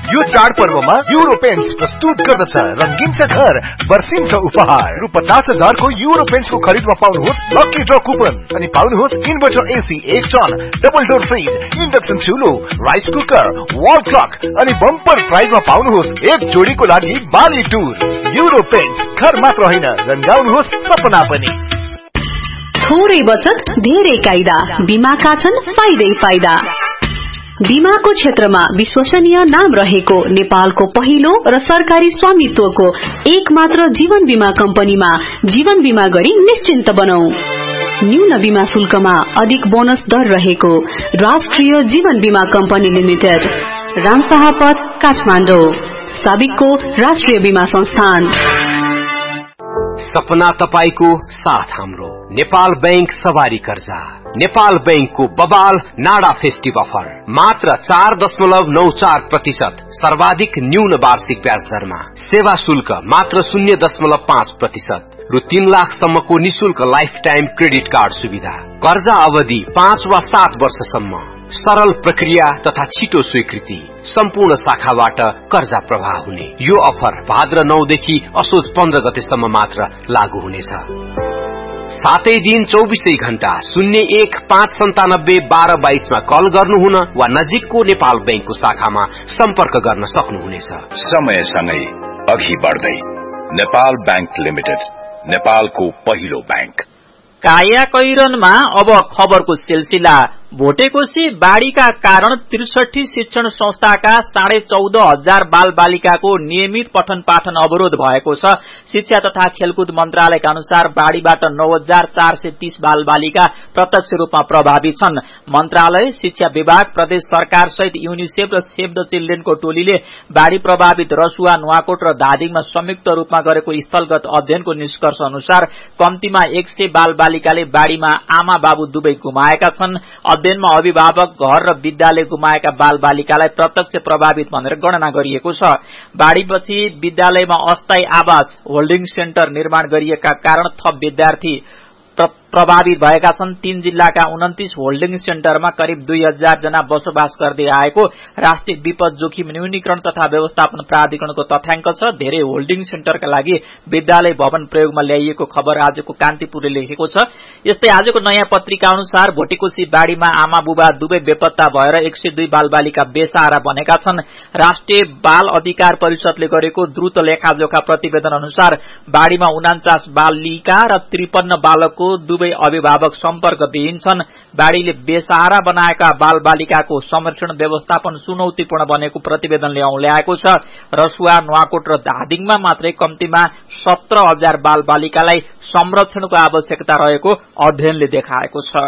यो चाडपर्वमा euro paints प्रस्तुत गर्दछ रंगिन्छ घर वर्षिन्छ उपहार रु 50,000 को युरो पेन्ट्स को खरिदमा पाउनुहोस् लकी ड्र कुपन अनि पाउनुहोस् inverter AC 1 ton double door fridge induction चुलो rice cooker wall clock अनि बम्पर प्राइजमा पाउनुहोस् एक जोडीको लागि बाली टुर युरो पेन्ट्स घर मात्र होइन रंगाउनुहोस् सपना पनि थोरै बचत धेरै कायदा बीमाका छन् फाइदै फाइदा बीमाको क्षेत्रमा विश्वसनीय नाम रहेको नेपालको पहिलो र सरकारी स्वामित्वको एक मात्र जीवन बीमा कम्पनीमा जीवन बीमा गरी निश्चिन्त बनौ न्यून बीमा शुल्कमा अधिक बोनस दर रहेको राष्ट्रिय जीवन बीमा कम्पनी लिमिटेड रामशाहपथ काठमाडौँ साबिकको राष्ट्रिय बीमा संस्थान सपना तपाईको साथ हाम्रो नेपाल बैंक सवारी कर्जा नेपाल बैंक को बबाल नाडा फेस्टिभ अफर मात्र 4.94% सर्वाधिक न्यून वार्षिक ब्याज दरमा सेवा शुल्क मात्र 0.5% रु 3 लाख सम्मको निशुल्क लाइफ टाइम क्रेडिट कार्ड सुविधा कर्जा अवधि 5 वा 7 वर्षसम्म सरल प्रक्रिया तथा छिटो स्वीकृति सम्पूर्ण शाखाबाट कर्जा प्रवाह हुने यो अफर भाद्र 9 देखि असोज 15 गतेसम्म मात्र लागू हुनेछ सातै दिन 24 घण्टा 01597122 मा कल गर्नुहुन वा नजिकको नेपाल बैंकको शाखामा सम्पर्क गर्न सक्नुहुनेछ समयसँगै अघि बढ्दै नेपाल बैंक लिमिटेड नेपालको पहिलो बैंक काया कैरनमा अब खबरको सिलसिला भोटेकोशी बाढ़ीका कारण 63 शिक्षण संस्थाका 14,500 बाल बालिकाको नियमित पठन पाठन अवरोध भएको छ शिक्षा तथा खेलकुद मन्त्रालयका अनुसार बाढ़ीबाट 9,430 बाल बालिका प्रत्यक्ष रूपमा प्रभावित छन् मन्त्रालय शिक्षा विभाग प्रदेश सरकार सहित युनिसेफ र सेभ द चिल्ड्रेनको टोलीले बाढ़ी प्रभावित रसुवा नुवाकोट र धादिङमा संयुक्त रूपमा गरेको स्थलगत अध्ययनको निष्कर्ष अनुसार कम्तीमा 100 बाल बालिकाले बाढ़ीमा आमा बाबु दुवै गुमाएका छन् अध्ययनमा अभिभावक घर र विद्यालय गुमाएका बाल बालिकालाई प्रत्यक्ष प्रभावित भनेर गणना गरिएको छ बाढ़ीपछि विद्यालयमा अस्थायी आवास होल्डिङ सेन्टर निर्माण गरिएका कारण थप विद्यार्थी प्रभावित भएका छन् 3 जिल्लाका 29 होल्डिङ सेन्टरमा करिब 2,000 जना बसोबास गर्दै आएको राष्ट्रिय विपद जोखिम न्यूनीकरण तथा व्यवस्थापन प्राधिकरणको तथ्याङ्क छ धेरै होल्डिङ सेन्टरका लागि विद्यालय भवन प्रयोगमा ल्याइएको खबर आजको कान्तिपुरले लेखेको छ यस्तै आजको नयाँ पत्रिका अनुसार भोटेकोशी बाढ़ीमा आमा बुबा दुवै बेपत्ता भएर 102 बाल बालिका बेसहारा बनेका छन् राष्ट्रिय बाल अधिकार परिषदले गरेको द्रुत लेखाजोखा प्रतिवेदन अनुसार बाढ़ीमा 49 बालिका र 53 बालकको दुवै अभिभावक सम्पर्कविहीन छन् बाढ़ीले बेसहारा बनाएका बाल बालिकाको संरक्षण व्यवस्थापन चुनौतीपूर्ण बनेको प्रतिवेदनले औल्याएको छ रसुवा नुवाकोट र धादिङमा मात्रै कम्तीमा 17,000 बाल बालिकालाई संरक्षणको आवश्यकता रहेको अध्ययनले देखाएको छ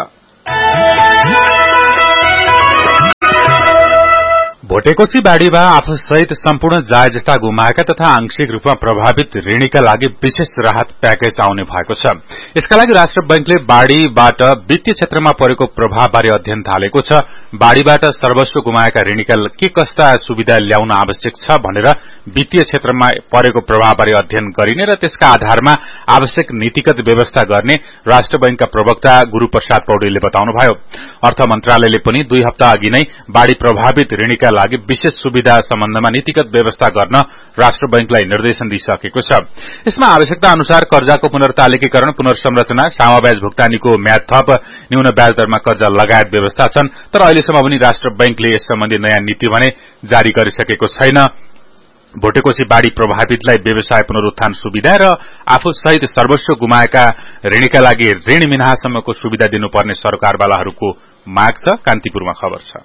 भोटेकोशी बाढ़ीमा आफूसहित सम्पूर्ण जायजस्ता गुमाएका तथा आंशिक रूपमा प्रभावित ऋणीका लागि विशेष राहत प्याकेज आउने भएको छ यसका लागि राष्ट्र बैंकले बाढ़ीबाट वित्तीय क्षेत्रमा परेको प्रभावबारे अध्ययन थालेको छ बाढ़ीबाट सर्वस्व गुमाएका ऋणीका के कस्ता सुविधा ल्याउन आवश्यक छ भनेर वित्तीय क्षेत्रमा परेको प्रभावबारे अध्ययन गरिने र त्यसका आधारमा आवश्यक नीतिगत व्यवस्था गर्ने राष्ट्र बैंकका प्रवक्ता गुरूप्रसाद पौडेलले बताउनुभयो अर्थ मन्त्रालयले पनि 2 हप्ता अघि नै बाढ़ी प्रभावित ऋणीका लागि विशेष सुविधा सम्बन्धमा नीतिगत व्यवस्था गर्न राष्ट्र बैंकलाई निर्देशन दिइसकेको छ यसमा आवश्यकता अनुसार कर्जाको पुनर्तालिकीकरण पुनर्संरचना सामाब्याज भुक्तानीको म्याद थप न्यून ब्याज दरमा कर्जा लगायत व्यवस्था छन् तर अहिलेसम्म पनि राष्ट्र बैंकले यस सम्बन्धी नयाँ नीति भने जारी गरिसकेको छैन भोटेकोशी बाढ़ी प्रभावितलाई व्यवसाय पुनरुत्थान सुविधा र आफू सहित सर्वस्व गुमाएका ऋणीका लागि ऋण मिनाहासम्मको सुविधा दिनुपर्ने सरकारवालाहरूको माग छ कान्तिपुरमा खबर छ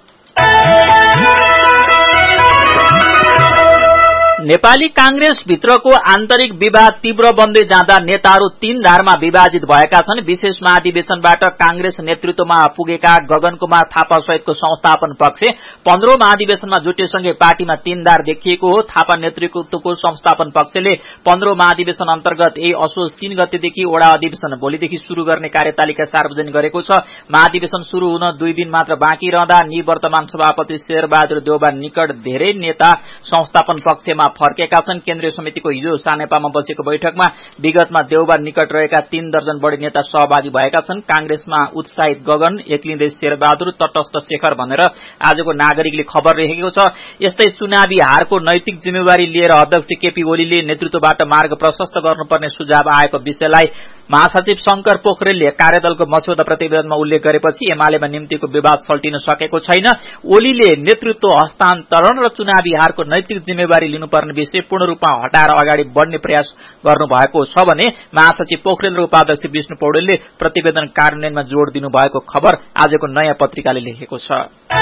नेपाली कांग्रेस भित्रको आन्तरिक विवाद तीव्र बन्दै जाँदा नेताहरू 3 धारमा विभाजित भएका छन् विशेष महाधिवेशनबाट कांग्रेस नेतृत्वमा पुगेका गगन कुमार थापा सहितको संस्थापन पक्ष 15औं महाधिवेशनमा जुटेसँगै पार्टीमा 3 धार देखिएको हो थापा नेतृत्वको संस्थापन पक्षले 15औं महाधिवेशन अन्तर्गत यही असोज 3 गतेदेखि वडा अधिवेशन भोलिदेखि शुरू गर्ने कार्यतालिका सार्वजनिक गरेको छ महाधिवेशन शुरू हुन 2 दिन मात्र बाँकी रहँदा निवर्तमान सभापति शेरबहादुर देउबा निकट धेरै नेता संस्थापन पक्षमा फर्केका छन्। केन्द्रीय समितिको हिजो सानेपामा बसेको बैठकमा विगतमा देउबा निकट रहेका 3 दर्जन बढी नेता सहभागी भएका छन्। कांग्रेसमा उत्साहित गगन, एक्लिँदै शेरबहादुर, तटस्थ शेखर भनेर आजको नागरिकले खबर लेखेको छ। यस्तै चुनावी हारको नैतिक जिम्मेवारी लिएर अध्यक्ष केपी ओलीले नेतृत्वबाट मार्ग प्रशस्त गर्नुपर्ने सुझाव आएको विषयलाई महासचिव शंकर पोखरेलले कार्यदलको मस्यौदा प्रतिवेदनमा उल्लेख गरेपछि एमालेमा निम्तिको विवाद सल्टिन सकेको छैन। ओलीले नेतृत्व हस्तान्तरण र चुनावी हारको नैतिक जिम्मेवारी लिनुपर्ने विषय पूर्ण रूपमा हटाएर अगाडि बढ्ने प्रयास गर्नुभएको छ भने महासचिव पोखरेल र उपाध्यक्ष विष्णु पौडेलले प्रतिवेदन कार्यान्वयनमा जोड़ दिनुभएको खबर आजको नयाँ पत्रिकाले लेखेको छ।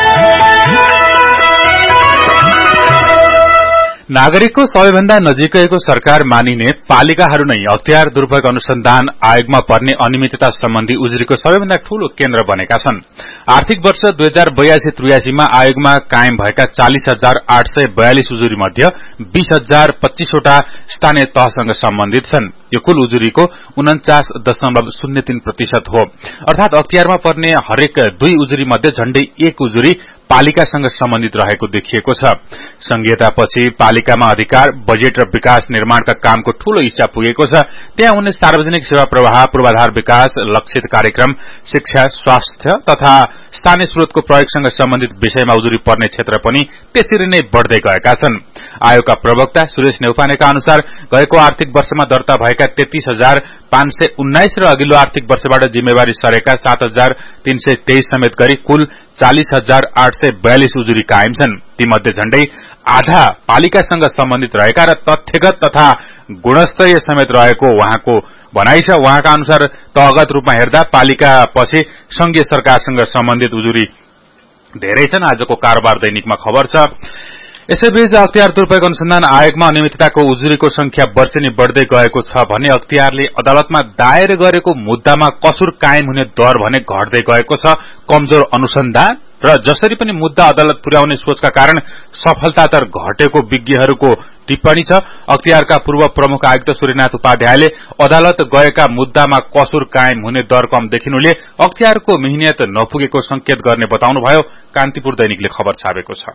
नागरिकको सबैभन्दा नजिकैको सरकार मानिने पालिकाहरू नै अख्तियार दुरूपयोग अनुसन्धान आयोगमा पर्ने अनियमितता सम्बन्धी उजुरीको सबैभन्दा ठूलो केन्द्र बनेका छन्। आर्थिक वर्ष 2082-83 मा आयोगमा कायम भएका 40,842 उजुरी मध्ये 20,025 वटा स्थानीय तहसँग सम्बन्धित छन्। यो कुल उजुरीको 49.03% हो। अर्थात अख्तियारमा पर्ने हरेक 2 उजुरी मध्ये झण्डै 1 उजुरी पालिकासँग सम्बन्धित रहेको देखिएको छ। संघीयतापछि पालिकामा अधिकार, बजेट र विकास निर्माणका कामको ठूलो इच्छा पुगेको छ। त्यहाँ उनले सार्वजनिक सेवा प्रवाह, पूर्वाधार विकास, लक्षित कार्यक्रम, शिक्षा, स्वास्थ्य तथा स्थानीय स्रोतको प्रयोगसँग सम्बन्धित विषयमा उजुरी पर्ने क्षेत्र पनि त्यसरी नै बढ्दै गएका छन्। आयोगका प्रवक्ता सुरेश नेउपानेका अनुसार गएको आर्थिक वर्षमा दर्ता भएका 33,519 र अघिल्लो आर्थिक वर्षबाट जिम्मेवारी सरेका 7,323 समेत गरी कुल 40,842 उजुरी कायम छन्। तीमध्ये झण्डै आधा पालिकासँग सम्बन्धित रहेका र तथ्यगत तथा गुणस्तरीय समेत रहेको उहाँको भनाइ छ। उहाँका अनुसार तहगत रूपमा हेर्दा पालिका पछि संघीय सरकारसँग सम्बन्धित उजुरी धेरै छन्। आजको कारोबार दैनिकमा खबर छ। यसैबीच अख्तियार दुरूपयोग अनुसन्धान आयोगमा अनियमितताको उजुरीको संख्या वर्षेनी बढ्दै गएको छ भने अख्तियारले अदालतमा दायर गरेको मुद्दामा कसुर कायम हुने दर भने घट्दै गएको छ। कमजोर अनुसन्धान र जसरी पनि मुद्दा अदालत पुर्याउने सोचका कारण सफलता दर घटेको विज्ञहरूको टिप्पणी छ। अख्तियारका पूर्व प्रमुख आयुक्त सूर्यनाथ उपाध्यायले अदालत गएका मुद्दामा कसुर कायम हुने दर कम देखिनुले अख्तियारको मेहनत नपुगेको संकेत गर्ने बताउनुभयो। कान्तिपुर दैनिकले खबर छापेको छ।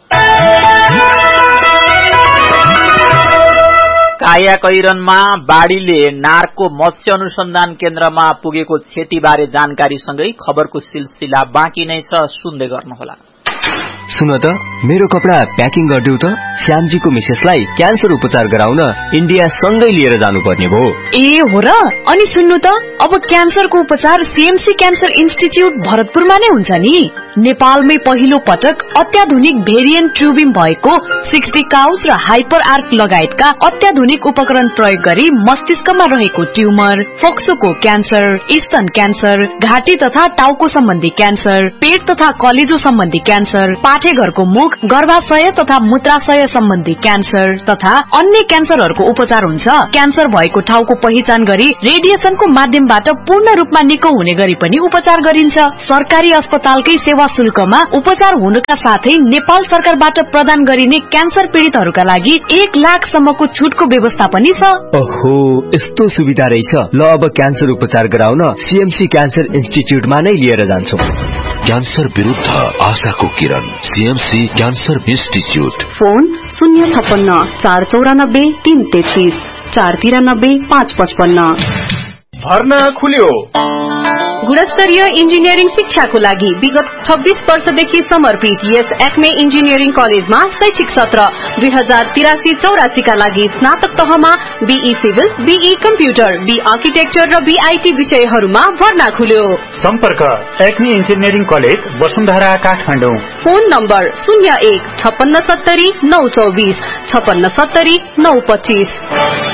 कायाकैरनमा बाढ़ीले नारको मत्स्य अनुसन्धान केन्द्रमा पुगेको क्षतिबारे जानकारीसँगै खबरको सिलसिला बाँकी नै छ, सुन्दै गर्नुहोला। सुन त, मेरो कपडा प्याकिङ गरिदेऊ त। श्यामजीको मिसेसलाई क्यान्सर उपचार गराउन इन्डिया सँगै लिएर जानुपर्ने भो। ए हो र? अनि सुन्नु त, अब क्यान्सरको उपचार सीएमसी क्यान्सर इन्स्टिच्युट भरतपुरमा नै हुन्छ नि। नेपालमै पहिलो पटक अत्याधुनिक भेरिएन्ट ट्युबिङ भएको 60 काउस र हाइपर आर्क लगायतका अत्याधुनिक उपकरण प्रयोग गरी मस्तिष्कमा रहेको ट्युमर, फोक्सोको क्यान्सर, स्तन क्यान्सर, घाँटी तथा टाउको सम्बन्धी क्यान्सर, पेट तथा कलेजो सम्बन्धी क्यान्सर, पाठेघरको मुख, गर्भाशय तथा मूत्राशय सम्बन्धी क्यान्सर तथा अन्य क्यान्सरहरूको उपचार हुन्छ। क्यान्सर भएको ठाउँको पहिचान गरी रेडिएसनको माध्यमबाट पूर्ण रूपमा निको हुने गरी पनि उपचार गरिन्छ। सरकारी अस्पतालकै सेवा शुल्कमा उपचार हुनुका साथै नेपाल सरकारबाट प्रदान गरिने क्यान्सर पीड़ितहरूका लागि 1 लाख सम्मको छुटको व्यवस्था पनि छ। ओहो, यस्तो सुविधा रहेछ। ल, अब क्यान्सर उपचार गराउन सीएमसी क्यान्सर इन्स्टिच्युटमा नै लिएर जान्छौ। क्यान्सर विरुद्ध आशाको किरण, सीएमसी क्यान्सर इन्स्टिच्युट। फोन 056-494-333 493-555। भर्ना खुल्यो। गुणस्तरीय इन्जिनियरिङ शिक्षाको लागि विगत 26 वर्षदेखि समर्पित यस एक्मे इन्जिनियरिङ कलेजमा शैक्षिक सत्र 2083-84 का लागि स्नातक तहमा be civil, be computer, be architecture र बीआईटी विषयहरूमा भर्ना खुल्यो। सम्पर्क Acme engineering college, Vasundhara, Kathmandu. Phone number 01-5670-924 5670-925।